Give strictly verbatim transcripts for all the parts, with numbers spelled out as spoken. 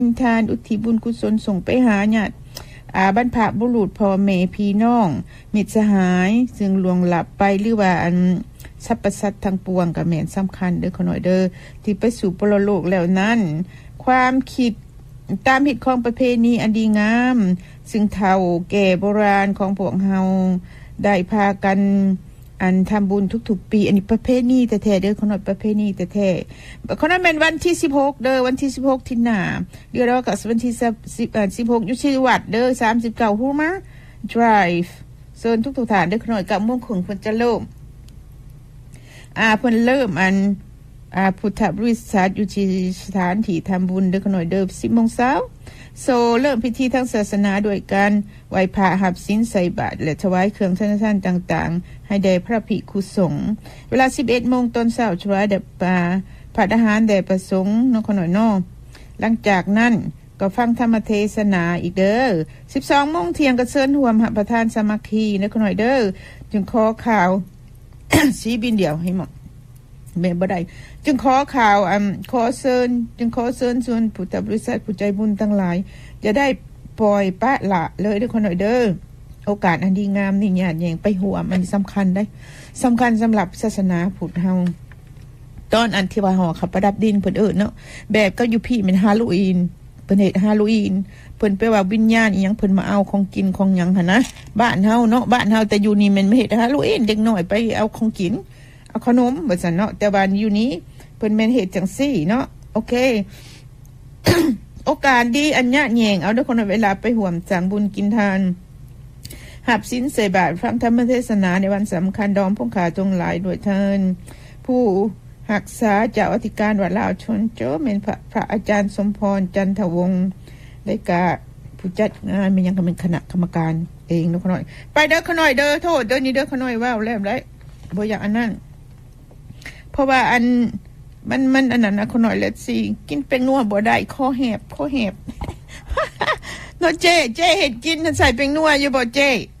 ทานอุทิศบุญกุศลส่งไปหาญาติอาบรรพบุรุษพ่อแม่พี่น้องมิตรสหายซึ่งล่วงลับไปหรือว่าอันสรรพสัตว์ทั้งปวงก็แม่นสำคัญเด้อขอหน่อยเด้อที่ไปสู่ปรโลกแล้วนั้นความคิดตามหิตของประเพณีอันดีงามซึ่งเฒ่าแก่โบราณของพวกเฮาได้พากันอันทำบุญทุกๆปีอันนี้ประเพณีแท้ๆเด้อขอหน่อยประเพณีแท้ๆขอนั้นเป็นวันที่สิบหกเด้อวันที่สิบหกที่หน้าเดือนแล้วก็วันที่สิบเอ่อสิบหกอยู่ที่วัดเด้อสามสิบเก้าฮู้มา drive เชิญทุกๆท่านเด้อขอหน่อยกับม่วงขึงเพิ่นจะเริ่มอ่าเพิ่นเริ่มอันอ่าพุทธบริษัทอยู่ที่สถานที่ทำบุญเด้อขอหน่อยเด้อ สิบโมงเช้าโซเริ่มพิธีทางศาสนาโดยการไหว้พระหับศีลใส่บาตรและถวายเครื่องสังฆทานต่างๆให้แด่พระภิกษุสงฆ์เวลา สิบเอ็ดโมง ตอนเช้าถวายแด่พระทหารแด่พระสงฆ์เนาะขอหน่อยเนาะหลังจากนั้นก็ฟังธรรมเทศนาอีกเด้อ สิบสองโมง เที่ยงก็เชิญร่วมรับประทานสามัคคีเนาะขอหน่อยเด้อจึงขอข่าว สีบินเดียวให้หมดแม่บ่ได้จึงขอข่าวอ่าขอเชิญจึงขอเชิญชวนพุทธบริษัทผู้ใจบุญทั้งหลายจะได้ปล่อยปะละเลยเด้อคนหน่อยเด้อโอกาสอันดีงามนี่ญาติแยงไปหัวมันสำคัญได้สำคัญสำหรับศาสนาพุทธเฮาตอนอันที่ว่าห่อขับประดับดินเพิ่นเอิ้นเนาะแบบก็อยู่พี่เป็นฮาโลวีนเพิ่นเฮ็ดฮาโลวีนเพิ่นไปว่าวิญญาณอีหยังเพิ่นมาเอาของกินของหยังหั่นนะบ้านเฮาเนาะบ้านเฮาแต่อยู่นี่มันไม่เฮ็ดฮาโลวีนเด็กน้อยไปเอาของกินเอาขนมว่าซั่นเนาะแต่บ้านอยู่นี้เพิ่นแม่นเฮ็ดจังซี่เนาะโอเค โอกาสดีอันยะแยงเอาเด้อคนเวลาไปร่วมสร้างบุญกินทานหับศีลใส่บาตรฟังธรรมเทศนาในวันสำคัญดอมพงขาจงหลายด้วยเทินผู้รักษาเจ้าอธิการวัดลาวชนโจเป็นพระพระอาจารย์สมพรจันทวงศ์ได้กะผู้จัดงานมันยังก็เป็นคณะกรรมการเองเนาะขน่อยไปเด้อขน่อยเด้อโทษเด้อนี่เด้อขน่อยว้าวแล้วได้บ่อยากอันนั้นเพราะว่าอันมันมันอันนั้นนะคนหน่อยเลยสิกินเป็นนัวบ่ได้คอแหบคอแหบ เนาะเจเจเห็ดกินใส่เป็นนัวอยู่บ่เจ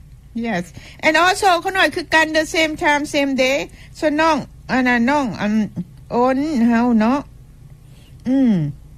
yes and also คนหน่อยคือกัน the same time same day ส่วนน้องอันนั้นน้องอันโอนเฮาเนาะอืม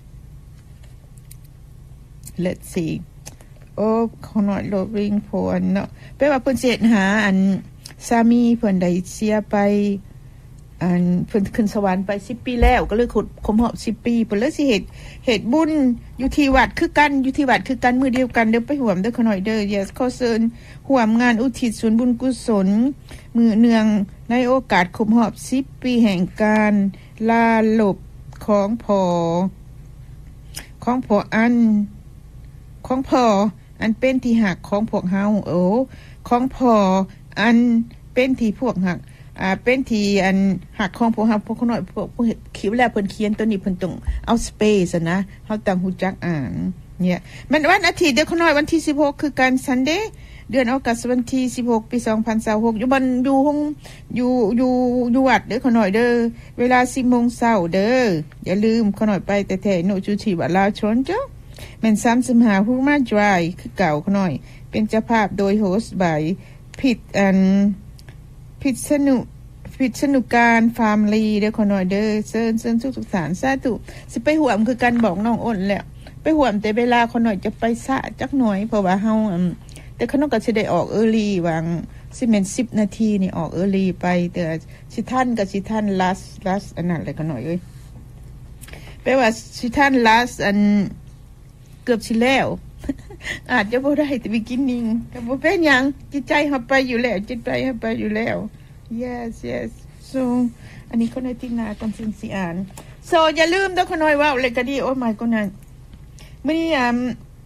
let's see โอ้คนหน่อยโลริงพวนเนาะแปลว่าเพิ่นสิเฮ็ดหาอันสามีเพิ่นได้เสียไปอันเพิ่นขึ้นสวรรค์ไปสิบปีแล้วก็เลยขุดคมหอบสิบปีเพิ่นเลยสิเฮ็ดเฮ็ดบุญอยู่ที่วัดคือกันอยู่ที่วัดคือกันมื้อเดียวกันเด้อไปร่วมเด้อขน่อยเด้อ yes ขอเชิญร่วมงานอุทิศส่วนบุญกุศลมื้อเนื่องในโอกาสคมหอบสิบปีแห่งการลาลบของพ่อของพ่ออันของพ่ออันเป็นที่หักของพวกเฮาโอ้ของพ่ออันเป็นที่พวกหักอ่าเป็นที่อันหักของพวกเฮาพวกน้อยพวกพวกคิดแล้วเพิ่นเขียนตัวนี้เพิ่นต้องเอาสเปซอ่ะนะเฮาต้องฮู้จักอ่านเนี่ยมันวันอาทิตย์เด้อคนน้อยวันที่สิบหกคือการซันเดย์เดือนออกัสวันที่สิบหกปีสองพันยี่สิบหกอยู่บ้านอยู่ห้องอยู่อยู่อยู่วัดเด้อคนน้อยเด้อเวลา สิบโมง นเช้าเด้ออย่าลืมคนน้อยไปแต่แท้โนจูชีวัดลาวชนจ้ะแม่นสามสิบห้าฮูมาดรายคือเก่าคนน้อยเป็นเจ้าภาพโดยโฮสต์บายผิดอันผิดสนุพิษณุการฟาร์มลีเด้อขอหน่อยเด้อเซินเซินทุกๆสารสาธุสิไปห่วมคือกันบอกน้องอ้นแล้วไปห่วมแต่เวลาขอหน่อยจะไปซะจักหน่อยเพราะว่าเฮาแต่ขนมก็สิได้ออกเออร์ลี่วางสิแม่นสิบนาทีนี่ออกเออร์ลี่ไปแต่สิท่านก็สิท่านลัสลัสอันนั้นแหละขอหน่อยเอ้ยแปลว่าสิท่านลัสอันเกือบสิแล้ว อาจจะบ่ได้แต่ beginning ก็บ่เป็นหยังจิตใจเฮาไปอยู่แล้วจิตใจเฮาไปอยู่แล้วyes yes so อันนี้คนในที่นากันสินสิอ่าน so อย่าลืมเด้อคนน้อยว่าอะไรก็ดีโอ้ my goodness มื้อนี้อ่ะ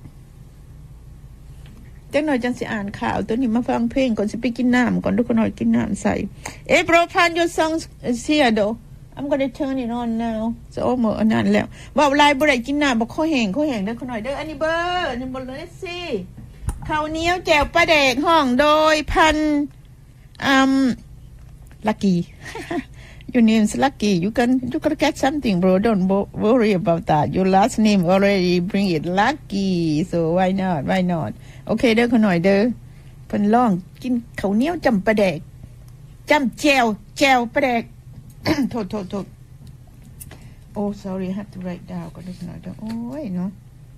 จังหน่อยจังสิอ่านข่าวตัวนี้มาฟังเพลงก่อนสิไปกินน้ำก่อนทุกคนน้อยกินน้ำใส่เอ๊ะ bro find your song here though I'm gonna turn it on now so โอ้หมดอันนั้นแล้วว่าลายบ่ได้กินน้ำบ่ข้อแห้งข้อแห้งเด้อคนน้อยเด้ออันนี้เบอร์อันนี้บ่เลยสิข้าวเหนียวแจ่วปลาแดกห้องโดยพันอืมLucky your name's Lucky you can you can get something bro don't worry about that your last name already bring it Lucky so why not why not โอเคเด้อขอหน่อยเด้อเพิ่นร้องกินข้าวเหนียวจำปลาแดกจำแจ่วแจ่วปลาแดก โทษโทษโทษ oh sorry I have to write down ก็เด้อขอหน่อยเด้อโอ้ยเนาะ